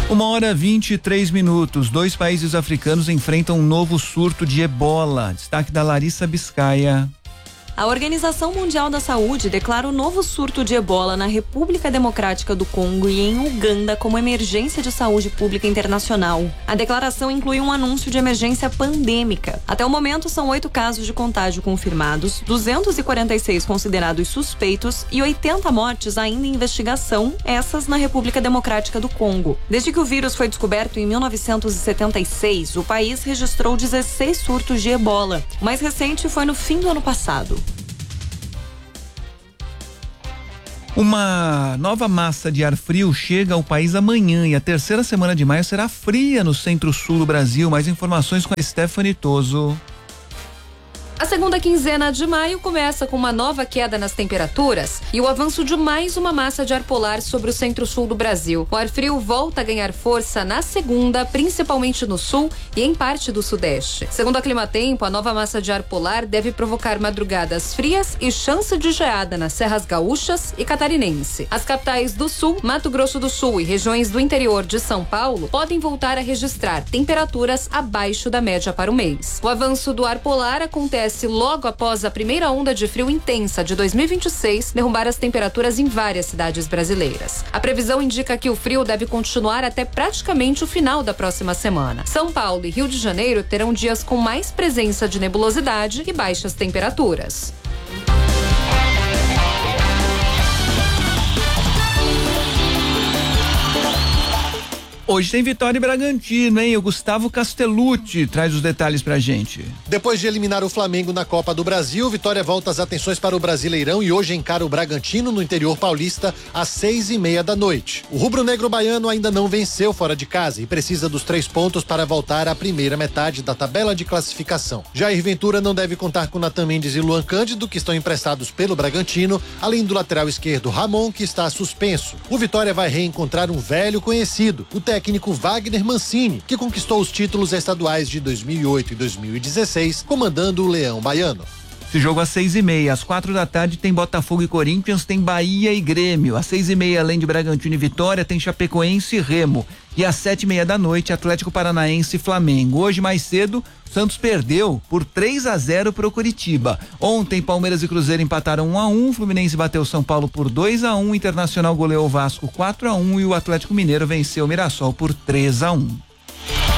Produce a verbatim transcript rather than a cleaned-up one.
Uma hora vinte e três minutos. Dois países africanos enfrentam um novo surto de ebola. Destaque da Larissa Biscaia. A Organização Mundial da Saúde declara o novo surto de ebola na República Democrática do Congo e em Uganda como emergência de saúde pública internacional. A declaração inclui um anúncio de emergência pandêmica. Até o momento, são oito casos de contágio confirmados, duzentos e quarenta e seis considerados suspeitos e oitenta mortes ainda em investigação, essas na República Democrática do Congo. Desde que o vírus foi descoberto em mil novecentos e setenta e seis, o país registrou dezesseis surtos de ebola. O mais recente foi no fim do ano passado. Uma nova massa de ar frio chega ao país amanhã e a terceira semana de maio será fria no centro-sul do Brasil. Mais informações com a Stephanie Toso. A segunda quinzena de maio começa com uma nova queda nas temperaturas e o avanço de mais uma massa de ar polar sobre o centro-sul do Brasil. O ar frio volta a ganhar força na segunda, principalmente no sul e em parte do sudeste. Segundo a Climatempo, a nova massa de ar polar deve provocar madrugadas frias e chance de geada nas serras gaúchas e catarinense. As capitais do sul, Mato Grosso do Sul e regiões do interior de São Paulo podem voltar a registrar temperaturas abaixo da média para o mês. O avanço do ar polar acontece logo após a primeira onda de frio intensa de dois mil e vinte e seis derrubar as temperaturas em várias cidades brasileiras. A previsão indica que o frio deve continuar até praticamente o final da próxima semana. São Paulo e Rio de Janeiro terão dias com mais presença de nebulosidade e baixas temperaturas. Hoje tem Vitória e Bragantino, hein? O Gustavo Castellucci traz os detalhes pra gente. Depois de eliminar o Flamengo na Copa do Brasil, Vitória volta as atenções para o Brasileirão e hoje encara o Bragantino no interior paulista às seis e meia da noite. O rubro-negro baiano ainda não venceu fora de casa e precisa dos três pontos para voltar à primeira metade da tabela de classificação. Jair Ventura não deve contar com Natan Mendes e Luan Cândido, que estão emprestados pelo Bragantino, além do lateral esquerdo Ramon, que está suspenso. O Vitória vai reencontrar um velho conhecido, o técnico técnico Wagner Mancini, que conquistou os títulos estaduais de dois mil e oito e dois mil e dezesseis, comandando o Leão Baiano. Esse jogo às seis e meia, às quatro da tarde tem Botafogo e Corinthians, tem Bahia e Grêmio. Às seis e meia, além de Bragantino e Vitória, tem Chapecoense e Remo. E às sete e meia da noite, Atlético Paranaense e Flamengo. Hoje, mais cedo, Santos perdeu por três a zero pro Curitiba. Ontem, Palmeiras e Cruzeiro empataram um a um, Fluminense bateu São Paulo por dois a um, Internacional goleou o Vasco quatro a um e o Atlético Mineiro venceu o Mirassol por três a um.